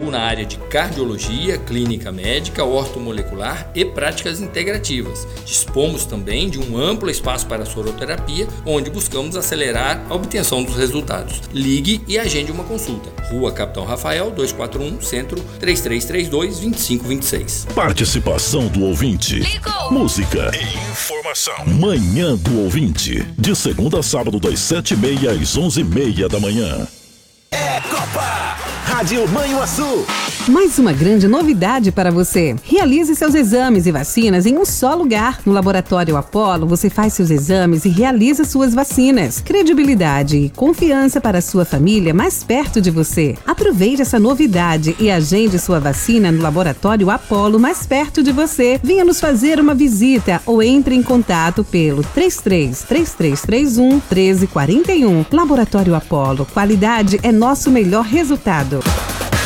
atuo na área de cardiologia, clínica médica, ortomolecular e práticas integrativas. Dispomos também de um amplo espaço para soroterapia, onde buscamos acelerar a obtenção dos resultados. Ligue e agende uma consulta. Rua Capitão Rafael, 241, Centro, 3332-2526. Participação do ouvinte. Ligou. Música e informação. Manhã do ouvinte. De segunda a sábado, das 7h30 às 11h30 da manhã. É Copa! Rádio Manhuaçu. Mais uma grande novidade para você. Realize seus exames e vacinas em um só lugar. No Laboratório Apollo, você faz seus exames e realiza suas vacinas. Credibilidade e confiança para a sua família mais perto de você. Aproveite essa novidade e agende sua vacina no Laboratório Apollo mais perto de você. Venha nos fazer uma visita ou entre em contato pelo 33-3331 1341. Laboratório Apollo. Qualidade é nosso melhor resultado.